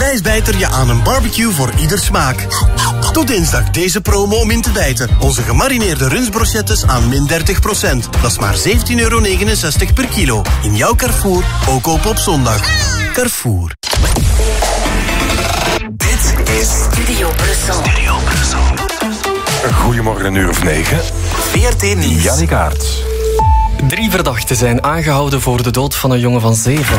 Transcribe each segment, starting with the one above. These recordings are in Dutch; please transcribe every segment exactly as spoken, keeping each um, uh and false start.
prijsbijter je aan een barbecue voor ieder smaak. Tot dinsdag deze promo om in te bijten. Onze gemarineerde rundsbrochettes aan min dertig procent. Dat is maar zeventien euro negenenzestig per kilo. In jouw Carrefour, ook open op zondag. Carrefour. Dit is Studio Brussel. Studio Brussel. Goedemorgen, een uur of negen. V R T Nieuws. Jannik Aerts. Drie verdachten zijn aangehouden voor de dood van een jongen van zeven.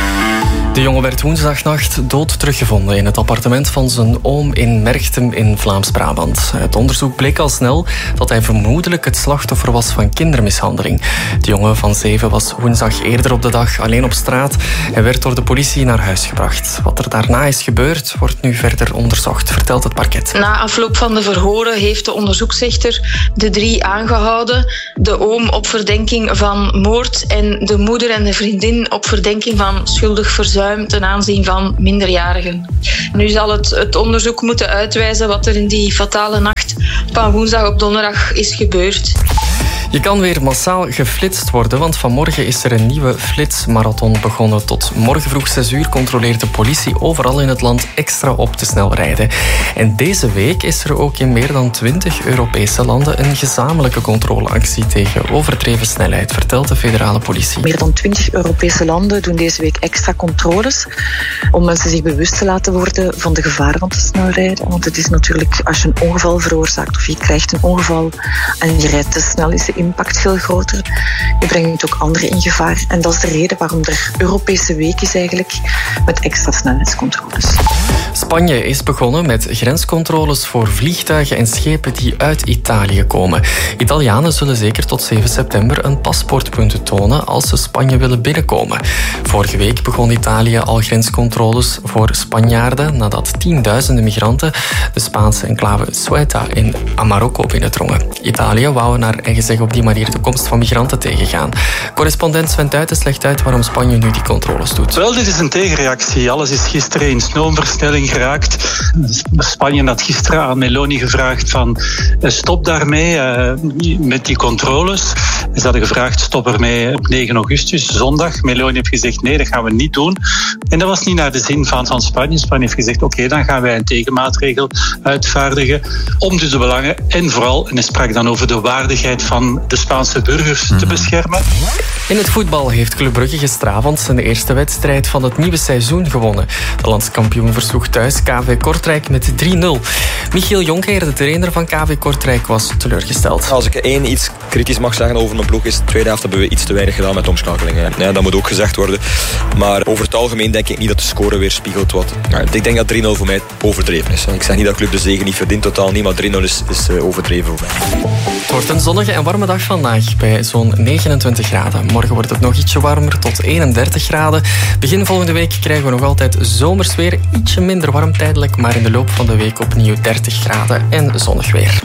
De jongen werd woensdagnacht dood teruggevonden in het appartement van zijn oom in Merchtem in Vlaams-Brabant. Het onderzoek bleek al snel dat hij vermoedelijk het slachtoffer was van kindermishandeling. De jongen van zeven was woensdag eerder op de dag alleen op straat en werd door de politie naar huis gebracht. Wat er daarna is gebeurd, wordt nu verder onderzocht, vertelt het parket. Na afloop van de verhoren heeft de onderzoeksrechter de drie aangehouden. De oom op verdenking van moord en de moeder en de vriendin op verdenking van schuldig verzuim ten aanzien van minderjarigen. Nu zal het, het onderzoek moeten uitwijzen wat er in die fatale nacht van woensdag op donderdag is gebeurd. Je kan weer massaal geflitst worden, want vanmorgen is er een nieuwe flitsmarathon begonnen. Tot morgen vroeg zes uur controleert de politie overal in het land extra op te snel rijden. En deze week is er ook in meer dan twintig Europese landen een gezamenlijke controleactie tegen overdreven snelheid, vertelt de federale politie. Meer dan twintig Europese landen doen deze week extra controles om mensen zich bewust te laten worden van de gevaren van te snel rijden. Want het is natuurlijk, als je een ongeval veroorzaakt of je krijgt een ongeval en je rijdt te snel, is de impact veel groter. Je brengt ook anderen in gevaar. En dat is de reden waarom er Europese week is eigenlijk met extra snelheidscontroles. Spanje is begonnen met grenscontroles voor vliegtuigen en schepen die uit Italië komen. Italianen zullen zeker tot zeven september een paspoort moeten tonen als ze Spanje willen binnenkomen. Vorige week begon Italië al grenscontroles voor Spanjaarden nadat tienduizenden migranten de Spaanse enclave Ceuta in Marokko binnendrongen. Italië wou naar eigen zeggen op die manier de komst van migranten tegengaan. Correspondent Sven Tuitens legt uit waarom Spanje nu die controles doet. Wel, dit is een tegenreactie. Alles is gisteren in stroomversnelling geraakt. Spanje had gisteren aan Meloni gevraagd van stop daarmee uh, met die controles. Ze hadden gevraagd stop ermee op negen augustus, zondag. Meloni heeft gezegd nee, dat gaan we niet doen. En dat was niet naar de zin van, van Spanje. Spanje heeft gezegd oké, okay, dan gaan wij een tegenmaatregel uitvaardigen om dus de belangen en vooral, en hij sprak dan over de waardigheid van de Spaanse burgers te beschermen. In het voetbal heeft Club Brugge gisteravond zijn eerste wedstrijd van het nieuwe seizoen gewonnen. De landskampioen versloeg thuis K V Kortrijk met drie nul. Michiel Jonker, de trainer van K V Kortrijk, was teleurgesteld. Als ik één iets kritisch mag zeggen over mijn ploeg is, de tweede helft hebben we iets te weinig gedaan met omschakelingen. Ja, dat moet ook gezegd worden. Maar over het algemeen denk ik niet dat de score weer spiegelt wat. Ja, ik denk dat drie nul voor mij overdreven is. Ik zeg niet dat Club de zege niet verdient, totaal niet, maar drie nul is, is overdreven voor mij. Het wordt een zonnige en warme dag vandaag bij zo'n negenentwintig graden. Morgen wordt het nog ietsje warmer, tot eenendertig graden. Begin volgende week krijgen we nog altijd zomers weer. Ietsje minder warm tijdelijk, maar in de loop van de week opnieuw dertig graden en zonnig weer.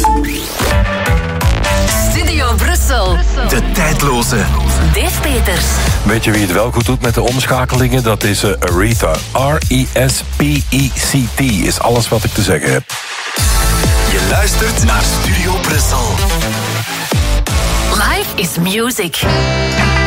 Studio Brussel. De tijdloze. Dave Peters. Weet je wie het wel goed doet met de omschakelingen? Dat is uh, Aretha. R E S P E C T is alles wat ik te zeggen heb. Je luistert naar Studio Brussel. Life is music.